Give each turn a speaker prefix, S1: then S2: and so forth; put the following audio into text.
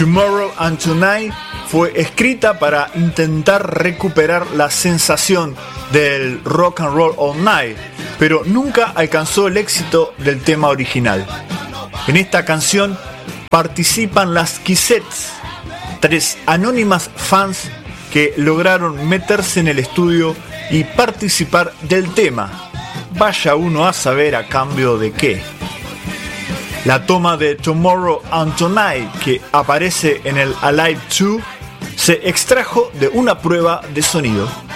S1: Tomorrow and Tonight fue escrita para intentar recuperar la sensación del Rock and Roll All Night, pero nunca alcanzó el éxito del tema original. En esta canción participan las Kissettes, 3 anónimas fans que lograron meterse en el estudio y participar del tema. Vaya uno a saber a cambio de qué. La toma de Tomorrow and Tonight, que aparece en el Alive 2, se extrajo de una prueba de sonido.